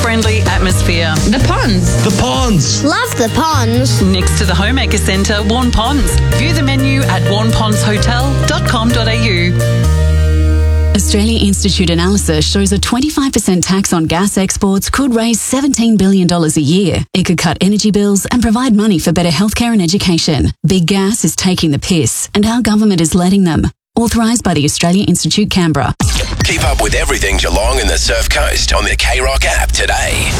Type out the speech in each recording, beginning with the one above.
family-friendly atmosphere. The ponds. The ponds. Love the ponds. Next to the Homemaker Centre, Warn Ponds. View the menu at warnpondshotel.com.au. Australia Institute analysis shows a 25% tax on gas exports could raise $17 billion a year. It could cut energy bills and provide money for better healthcare and education. Big Gas is taking the piss, and our government is letting them. Authorised by the Australia Institute, Canberra. Keep up with everything Geelong and the Surf Coast on the K-Rock app today.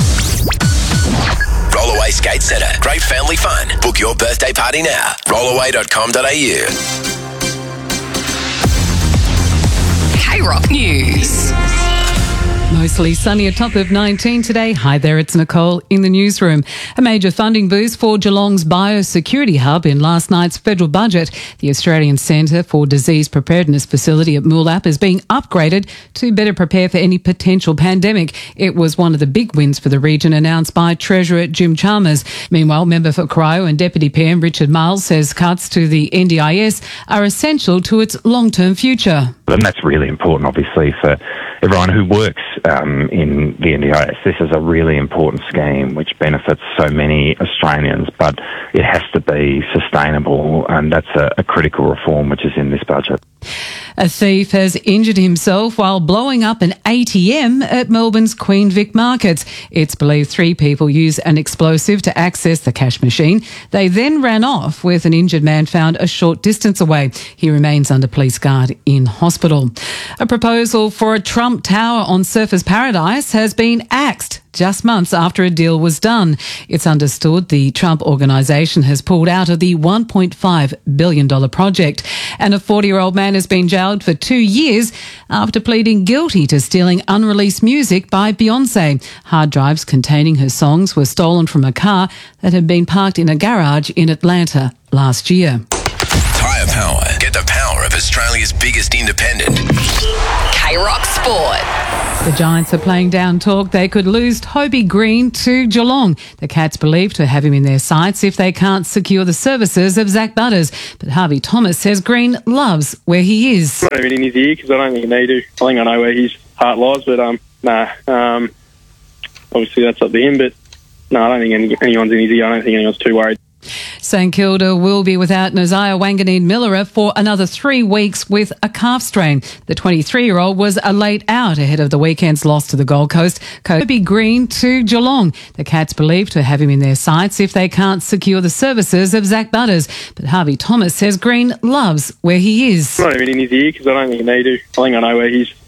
Rollaway Skate Centre. Great family fun. Book your birthday party now. Rollaway.com.au. K-Rock News. Mostly sunny, a top of 19 today. Hi there, it's Nicole in the newsroom. A major funding boost for Geelong's biosecurity hub in last night's federal budget. The Australian Centre for Disease Preparedness facility at Moolap is being upgraded to better prepare for any potential pandemic. It was one of the big wins for the region, announced by Treasurer Jim Chalmers. Meanwhile, member for Corio and Deputy PM Richard Miles says cuts to the NDIS are essential to its long-term future. And that's really important, obviously, for everyone who works in the NDIS. This is a really important scheme which benefits so many Australians, but it has to be sustainable, and that's a critical reform which is in this budget. A thief has injured himself while blowing up an ATM at Melbourne's Queen Vic Markets. It's believed 3 people used an explosive to access the cash machine. They then ran off with an injured man found a short distance away. He remains under police guard in hospital. A proposal for a Trump Tower on Surfers Paradise has been axed just months after a deal was done. It's understood the Trump organisation has pulled out of the $1.5 billion project. And a 40-year-old man has been jailed for 2 years after pleading guilty to stealing unreleased music by Beyonce. Hard drives containing her songs were stolen from a car that had been parked in a garage in Atlanta last year. Tyre Power. Get the power of Australia's biggest independent. K-Rock Sport. The Giants are playing down talk they could lose Toby Green to Geelong. The Cats believe to have him in their sights if they can't secure the services of Zach Butters. But Harvey Thomas says Green loves where he is. I'm not even in his ear because I don't think I need to. I think I know where his heart lies, but obviously that's up to him. But no, I don't think anyone's in his ear. I don't think anyone's too worried. St Kilda will be without Nasiah Wanganeen-Miller for another 3 weeks with a calf strain. The 23-year-old was a late out ahead of the weekend's loss to the Gold Coast. Toby Green to Geelong. The Cats believe to have him in their sights if they can't secure the services of Zach Butters. But Harvey Thomas says Green loves where he is. I'm not even in his ear because I don't think I need to. I think I know where his